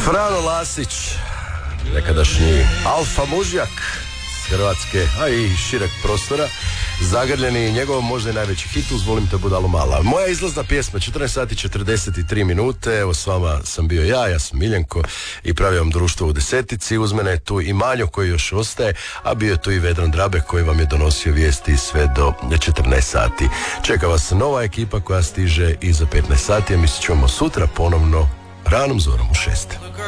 Frano Lasić, nekadašnji alfa mužjak s Hrvatske, a i šireg prostora, zagrljeni njegovom možda i najveći hit uz Volim te budalo mala. Moja izlazna pjesma, 14 sati 43 minute, evo s vama sam bio ja sam Miljenko i pravio vam društvo u desetici. Uz mene je tu i Manjo koji još ostaje, a bio je tu i Vedran Drabe koji vam je donosio vijesti sve do 14 sati. Čeka vas nova ekipa koja stiže i za 15 sati, a mi se čujemo sutra ponovno ranom zorom u 6.